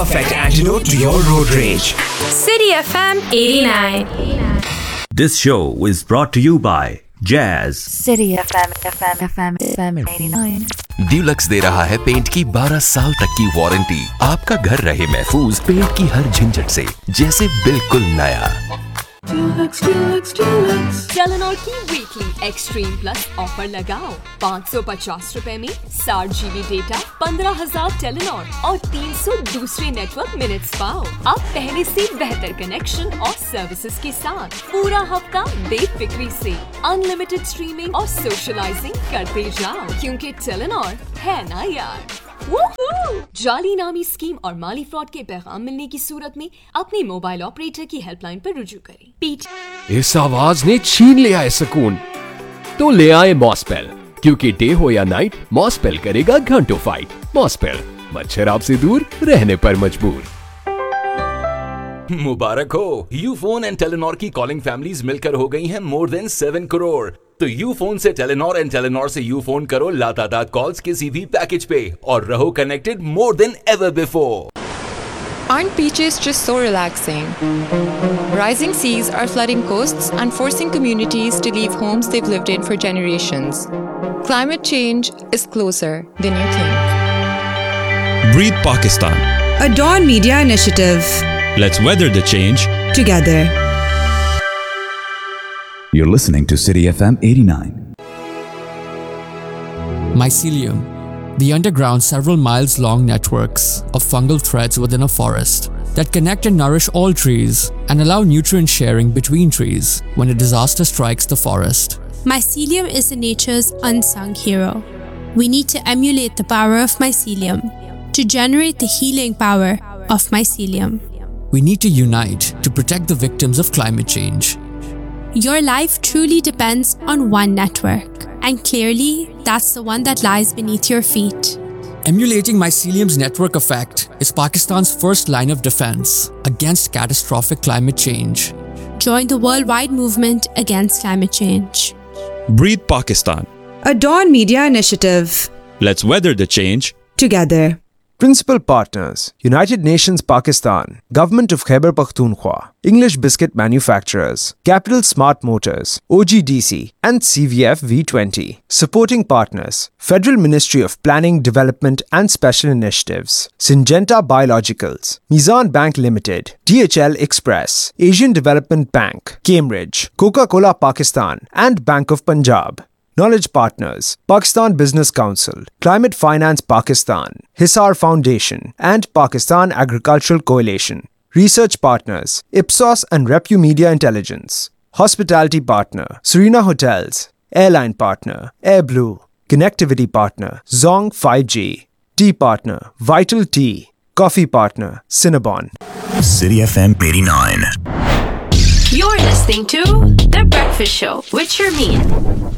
Perfect antidote to your road rage. City FM 89. This show is brought to you by Jazz. City FM 89. Dulux दे रहा है paint की 12 साल तक की warranty. आपका घर रहे महफूज पेंट की हर झंझट से, जैसे बिल्कुल नया। टेलेनॉर की वीकली एक्सट्रीम प्लस ऑफर लगाओ। 550 रुपए में 60 GB डेटा, 15,000 टेलेनॉर और 300 दूसरे नेटवर्क मिनट्स पाओ। अब पहले से बेहतर कनेक्शन और सर्विसेज के साथ पूरा हफ्ता बेफिक्री से अनलिमिटेड स्ट्रीमिंग और सोशलाइजिंग करते जाओ, क्योंकि टेलेनॉर है ना यार। जाली नामी स्कीम और माली फ्रॉड के पैगाम मिलने की सूरत में अपने मोबाइल ऑपरेटर की हेल्पलाइन पर रुजू करें। पीट इस आवाज ने छीन लिया है सुकून, तो ले आए मॉसपेल, क्योंकि डे हो या नाइट मॉसपेल करेगा घंटों फाइट। मॉसपेल, मच्छर आपसे दूर रहने पर मजबूर। मुबारक हो, यूफोन एंड टेलेनॉर की कॉलिंग फैमिलीज मिलकर हो गई हैं मोर देन 7 करोड़। तो यूफोन से टेलेनॉर एंड टेलेनॉर से यूफोन करो लातादार कॉल्स किसी भी पैकेज पे और रहो connected more than ever before. Aren't beaches just so relaxing? Rising seas are flooding coasts and forcing communities to leave homes they've lived in for generations. Climate change is closer than you think. Breathe Pakistan. A Dawn Media initiative. Let's weather the change together. You're listening to City FM 89. Mycelium, the underground several miles long networks of fungal threads within a forest that connect and nourish all trees and allow nutrient sharing between trees when a disaster strikes the forest. Mycelium is nature's unsung hero. We need to emulate the power of mycelium to generate the healing power of mycelium. We need to unite to protect the victims of climate change. Your life truly depends on one network, and clearly, that's the one that lies beneath your feet. Emulating mycelium's network effect is Pakistan's first line of defense against catastrophic climate change. Join the worldwide movement against climate change. Breathe Pakistan. A Dawn Media initiative. Let's weather the change together. Principal partners: United Nations Pakistan, Government of Khyber Pakhtunkhwa, English Biscuit Manufacturers, Capital Smart Motors, OGDC, and CVF V20. Supporting partners: Federal Ministry of Planning, Development and Special Initiatives, Syngenta Biologicals, Mizan Bank Limited, DHL Express, Asian Development Bank, Cambridge, Coca-Cola Pakistan, and Bank of Punjab. Knowledge partners: Pakistan Business Council, Climate Finance Pakistan, Hisar Foundation, and Pakistan Agricultural Coalition. Research partners: Ipsos and Repu Media Intelligence. Hospitality partner: Serena Hotels. Airline partner: AirBlue. Connectivity partner: Zong 5G. Tea partner: Vital Tea. Coffee partner: Cinnabon. City FM 89. You're listening to The Breakfast Show with Sharmeen.